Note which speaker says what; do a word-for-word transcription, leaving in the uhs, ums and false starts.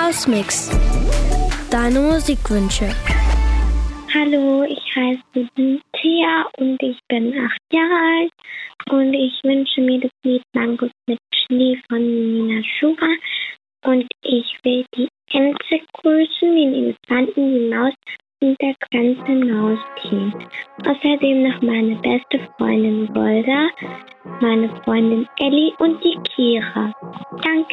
Speaker 1: Hausmix. Deine Musikwünsche.
Speaker 2: Hallo, ich heiße Thea und ich bin acht Jahre alt und ich wünsche mir das Lied Mangos mit Schnee von Nina Schura und ich will die Ente grüßen, den Elefanten, die Maus und der ganze Mausteam. Außerdem noch meine beste Freundin Golda, meine Freundin Elli und die Kira. Danke.